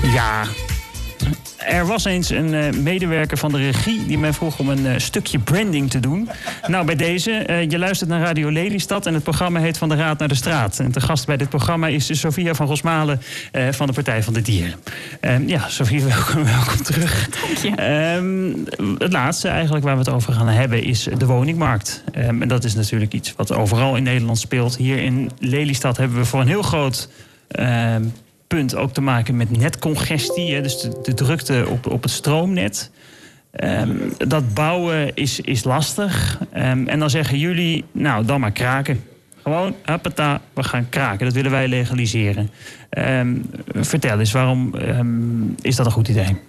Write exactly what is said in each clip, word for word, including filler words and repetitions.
Ja, er was eens een uh, medewerker van de regie die mij vroeg om een uh, stukje branding te doen. Nou, bij deze, uh, je luistert naar Radio Lelystad en het programma heet Van de Raad naar de Straat. En te gast bij dit programma is Sophia van Rosmalen uh, van de Partij van de Dieren. Uh, ja, Sophia, welkom, welkom terug. Dank je. Uh, het laatste eigenlijk waar we het over gaan hebben is de woningmarkt. Uh, en dat is natuurlijk iets wat overal in Nederland speelt. Hier in Lelystad hebben we voor een heel groot Uh, punt ook te maken met netcongestie. Hè, dus de, de drukte op, op het stroomnet. Um, dat bouwen is, is lastig. Um, en dan zeggen jullie, nou, dan maar kraken. Gewoon, hoppata, we gaan kraken. Dat willen wij legaliseren. Um, vertel eens, waarom um, is dat een goed idee?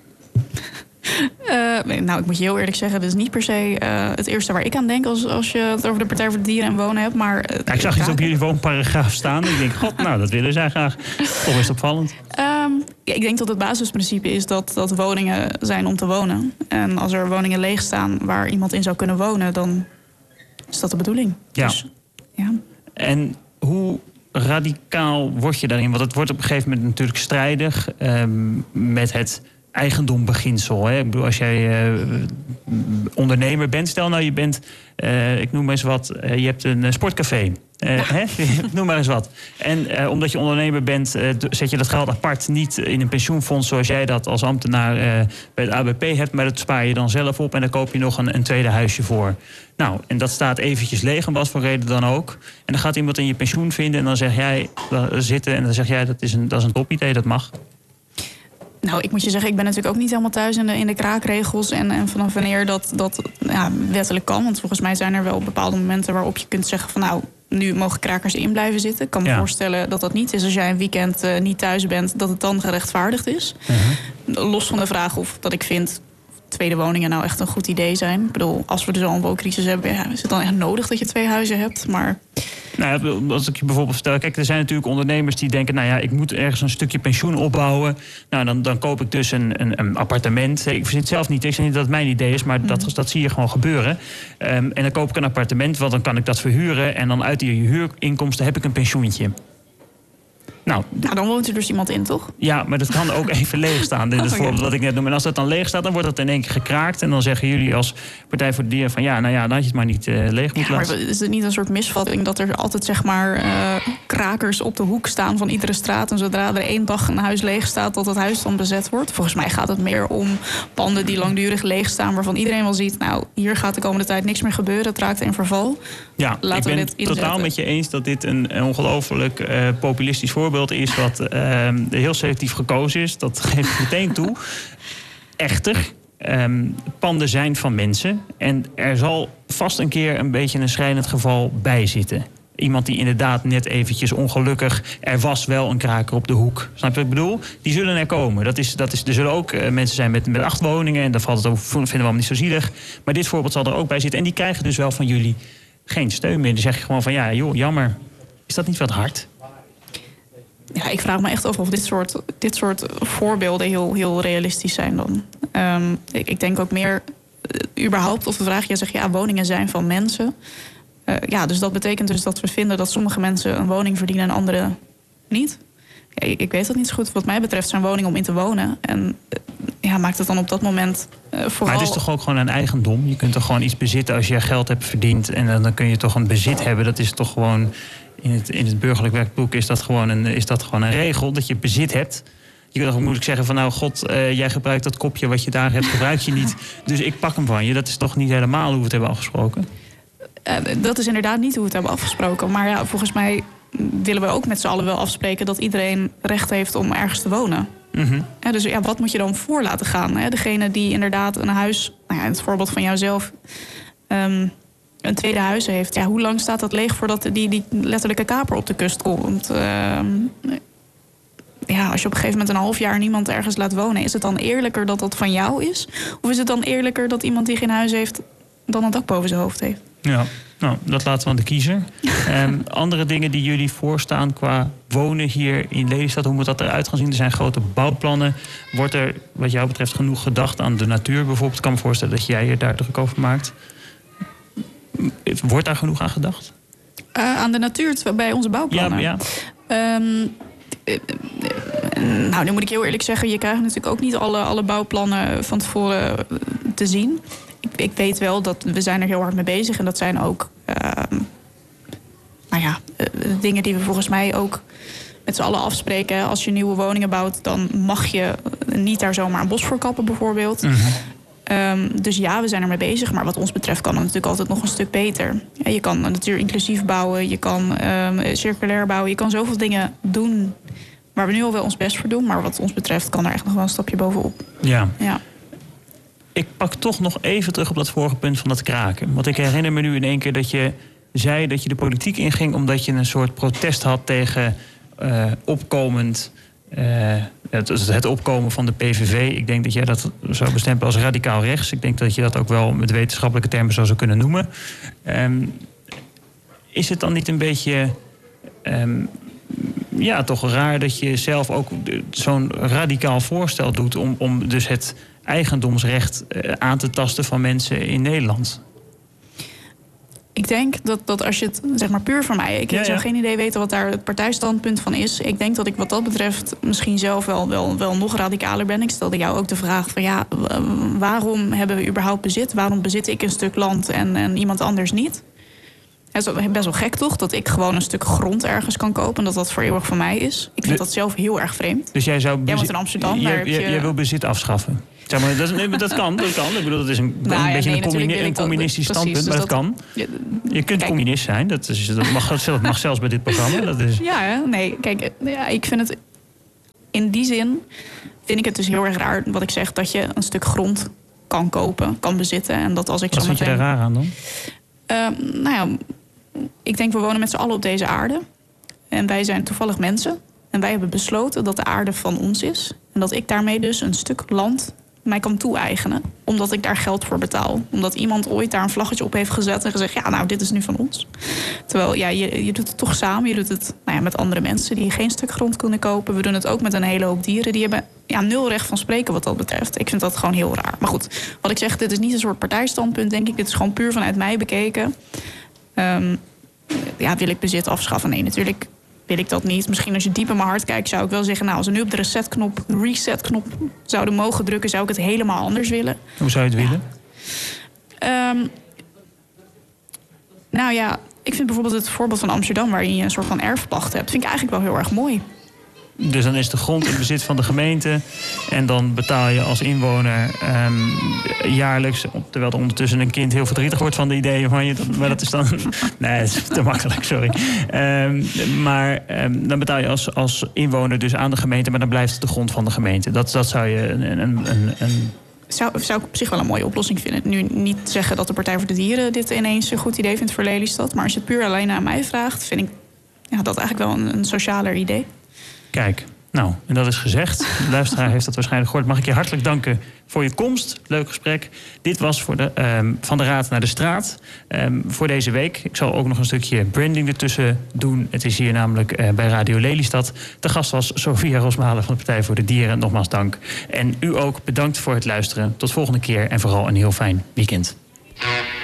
Uh, nou, ik moet je heel eerlijk zeggen, dat is niet per se uh, het eerste waar ik aan denk als, als je het over de Partij voor de Dieren en Wonen hebt. Maar, uh, nou, ik zag iets op jullie woonparagraaf staan. Ik denk, god, nou, dat willen zij graag. Toch is het opvallend. Um, ja, ik denk dat het basisprincipe is dat, dat woningen zijn om te wonen. En als er woningen leeg staan waar iemand in zou kunnen wonen, dan is dat de bedoeling. Ja. Dus, ja. En hoe radicaal word je daarin? Want het wordt op een gegeven moment natuurlijk strijdig um, met het eigendombeginsel. Hè? Ik bedoel, als jij uh, ondernemer bent, stel nou je bent, uh, ik noem maar eens wat, uh, je hebt een sportcafé. Uh, ja. hè? Noem maar eens wat. En uh, omdat je ondernemer bent, uh, zet je dat geld apart niet in een pensioenfonds zoals jij dat als ambtenaar uh, bij het A B P hebt, maar dat spaar je dan zelf op en dan koop je nog een, een tweede huisje voor. Nou, en dat staat eventjes leeg, om wat voor reden dan ook. En dan gaat iemand in je pensioen vinden en dan zeg jij uh, zitten en dan zeg jij dat is een, dat is een topidee, dat mag. Nou, ik moet je zeggen, ik ben natuurlijk ook niet helemaal thuis in de, in de kraakregels en, en vanaf wanneer dat, dat ja, wettelijk kan. Want volgens mij zijn er wel bepaalde momenten waarop je kunt zeggen van nou, nu mogen krakers in blijven zitten. Ik kan me ja. voorstellen dat dat niet is als jij een weekend uh, niet thuis bent, dat het dan gerechtvaardigd is. Uh-huh. Los van de vraag of dat ik vind tweede woningen nou echt een goed idee zijn. Ik bedoel, als we dus al een wooncrisis hebben, ja, is het dan echt nodig dat je twee huizen hebt? Maar nou, als ik je bijvoorbeeld vertel, kijk, er zijn natuurlijk ondernemers die denken, nou ja, ik moet ergens een stukje pensioen opbouwen. Nou, dan, dan koop ik dus een, een, een appartement. Ik verzin het zelf niet, ik zeg niet dat het mijn idee is, maar mm. dat, dat zie je gewoon gebeuren. Um, en dan koop ik een appartement, want dan kan ik dat verhuren en dan uit die huurinkomsten heb ik een pensioentje. Nou, nou, dan woont er dus iemand in, toch? Ja, maar dat kan ook even leeg staan. Dit is het oh, voorbeeld ja. dat ik net noem. En als dat dan leeg staat, dan wordt dat in één keer gekraakt. En dan zeggen jullie als Partij voor de Dieren van ja, nou ja, dan had je het maar niet uh, leeg moeten ja, laten. Maar is het niet een soort misvatting dat er altijd zeg maar uh, krakers op de hoek staan van iedere straat en zodra er één dag een huis leeg staat, dat het huis dan bezet wordt? Volgens mij gaat het meer om panden die langdurig leeg staan, waarvan iedereen wel ziet, nou, hier gaat de komende tijd niks meer gebeuren. Het raakt in verval. Ja, Laten ik ben we dit totaal met je eens dat dit een, een ongelooflijk uh, populistisch voorbeeld is wat uh, heel selectief gekozen is. Dat geef ik meteen toe. Echter, um, panden zijn van mensen en er zal vast een keer een beetje een schrijnend geval bij zitten. Iemand die inderdaad net eventjes ongelukkig, er was wel een kraker op de hoek. Snap je wat ik bedoel? Die zullen er komen. Dat is, dat is, er zullen ook uh, mensen zijn met, met acht woningen en dat valt het ook, vinden we allemaal niet zo zielig. Maar dit voorbeeld zal er ook bij zitten en die krijgen dus wel van jullie geen steun meer. Dan zeg je gewoon van ja, joh, jammer. Is dat niet wat hard? Ja, ik vraag me echt af of dit soort, dit soort voorbeelden heel, heel realistisch zijn dan. Um, ik, ik denk ook meer uh, überhaupt of de vraag, jij zegt ja, woningen zijn van mensen. Uh, ja, dus dat betekent dus dat we vinden dat sommige mensen een woning verdienen en anderen niet. Ja, ik, ik weet dat niet zo goed. Wat mij betreft zijn woningen om in te wonen. En uh, ja, maakt het dan op dat moment uh, vooral... Maar het is toch ook gewoon een eigendom? Je kunt toch gewoon iets bezitten als je geld hebt verdiend en dan, dan kun je toch een bezit hebben. Dat is toch gewoon... In het, in het burgerlijk werkboek is dat, gewoon een, is dat gewoon een regel, dat je bezit hebt. Je kunt ook moeilijk zeggen van nou god, uh, jij gebruikt dat kopje wat je daar hebt, gebruik je niet. Dus ik pak hem van je. Dat is toch niet helemaal hoe we het hebben afgesproken? Uh, dat is inderdaad niet hoe we het hebben afgesproken. Maar ja, volgens mij willen we ook met z'n allen wel afspreken dat iedereen recht heeft om ergens te wonen. Mm-hmm. Ja, dus ja, wat moet je dan voor laten gaan? Hè? Degene die inderdaad een huis, nou ja, in het voorbeeld van jouzelf... Um, een tweede huis heeft. Ja, hoe lang staat dat leeg voordat die, die letterlijke kaper op de kust komt? Uh, ja, als je op een gegeven moment een half jaar niemand ergens laat wonen, is het dan eerlijker dat dat van jou is? Of is het dan eerlijker dat iemand die geen huis heeft dan een dak boven zijn hoofd heeft? Ja, nou, dat laten we aan de kiezer. um, andere dingen die jullie voorstaan qua wonen hier in Lelystad, hoe moet dat eruit gaan zien? Er zijn grote bouwplannen. Wordt er wat jou betreft genoeg gedacht aan de natuur bijvoorbeeld? Ik kan me voorstellen dat jij je daar druk over maakt. Wordt daar genoeg aan gedacht? Uh, aan de natuur bij onze bouwplannen? Ja, ja. Um, Nou, nu moet ik heel eerlijk zeggen, je krijgt natuurlijk ook niet alle, alle bouwplannen van tevoren te zien. Ik, ik weet wel dat we zijn er heel hard mee bezig en dat zijn ook uh, nou ja, uh, dingen die we volgens mij ook met z'n allen afspreken. Als je nieuwe woningen bouwt, dan mag je niet daar zomaar een bos voor kappen bijvoorbeeld. Mm-hmm. Um, dus ja, we zijn ermee bezig. Maar wat ons betreft kan het natuurlijk altijd nog een stuk beter. Ja, je kan natuurinclusief bouwen, je kan um, circulair bouwen. Je kan zoveel dingen doen waar we nu al wel ons best voor doen. Maar wat ons betreft kan er echt nog wel een stapje bovenop. Ja. ja. Ik pak toch nog even terug op dat vorige punt van dat kraken. Want ik herinner me nu in één keer dat je zei dat je de politiek inging omdat je een soort protest had tegen uh, opkomend... Uh, het, het opkomen van de P V V. Ik denk dat jij dat zou bestempelen als radicaal rechts. Ik denk dat je dat ook wel met wetenschappelijke termen zo zou kunnen noemen. Um, is het dan niet een beetje... Um, ja, toch raar dat je zelf ook zo'n radicaal voorstel doet om, om dus het eigendomsrecht uh, aan te tasten van mensen in Nederland? Ik denk dat, dat als je het, zeg maar puur van mij... Ik ja, zou ja. geen idee weten wat daar het partijstandpunt van is. Ik denk dat ik wat dat betreft misschien zelf wel, wel, wel nog radicaler ben. Ik stelde jou ook de vraag van ja, waarom hebben we überhaupt bezit? Waarom bezit ik een stuk land en, en iemand anders niet? Het is best wel gek toch, dat ik gewoon een stuk grond ergens kan kopen... en dat dat voor eeuwig van mij is. Ik vind de, dat zelf heel erg vreemd. Dus jij zou... Bezit, jij woont in Amsterdam, jij, daar heb je... Jij wil bezit afschaffen? Zeg maar, dat, nee, dat kan, dat kan. Ik bedoel, dat is een, nou, een ja, beetje nee, een, communi- een communistisch dat, standpunt, precies, maar dus dat, dat kan. Je kunt kijk, communist zijn, dat, is, dat, mag, dat mag zelfs bij dit programma. Dat is... Ja, nee, kijk, ja, ik vind het... In die zin vind ik het dus heel erg raar, wat ik zeg... dat je een stuk grond kan kopen, kan bezitten. En dat als ik wat zo vind meteen... je daar raar aan dan? Uh, nou ja, ik denk we wonen met z'n allen op deze aarde. En wij zijn toevallig mensen. En wij hebben besloten dat de aarde van ons is. En dat ik daarmee dus een stuk land... mij kan toe-eigenen, omdat ik daar geld voor betaal. Omdat iemand ooit daar een vlaggetje op heeft gezet en gezegd... ja, nou, dit is nu van ons. Terwijl, ja, je, je doet het toch samen. Je doet het nou ja, met andere mensen die geen stuk grond kunnen kopen. We doen het ook met een hele hoop dieren. Die hebben ja, nul recht van spreken wat dat betreft. Ik vind dat gewoon heel raar. Maar goed, wat ik zeg, dit is niet een soort partijstandpunt, denk ik. Dit is gewoon puur vanuit mij bekeken. Um, ja, wil ik bezit afschaffen? Nee, natuurlijk... wil ik dat niet. Misschien als je diep in mijn hart kijkt, zou ik wel zeggen... nou, als we nu op de resetknop, resetknop zouden mogen drukken... zou ik het helemaal anders willen. Hoe zou je het willen? Ja. Um, nou ja, ik vind bijvoorbeeld het voorbeeld van Amsterdam... waarin je een soort van erfpacht hebt... vind ik eigenlijk wel heel erg mooi. Dus dan is de grond in bezit van de gemeente... en dan betaal je als inwoner um, jaarlijks... terwijl er ondertussen een kind heel verdrietig wordt van de ideeën van je... maar dat is dan... nee, dat is te makkelijk, sorry. Um, maar um, dan betaal je als, als inwoner dus aan de gemeente... maar dan blijft het de grond van de gemeente. Dat, dat zou je een... een, een, een... Zou, zou ik op zich wel een mooie oplossing vinden. Nu niet zeggen dat de Partij voor de Dieren dit ineens een goed idee vindt voor Lelystad... maar als je het puur alleen aan mij vraagt... vind ik ja, dat eigenlijk wel een, een socialer idee. Kijk, nou, en dat is gezegd. De luisteraar heeft dat waarschijnlijk gehoord. Mag ik je hartelijk danken voor je komst. Leuk gesprek. Dit was voor de, um, Van de Raad naar de Straat um, voor deze week. Ik zal ook nog een stukje branding ertussen doen. Het is hier namelijk uh, bij Radio Lelystad. De gast was Sophia Rosmalen van de Partij voor de Dieren. Nogmaals dank. En u ook bedankt voor het luisteren. Tot volgende keer en vooral een heel fijn weekend.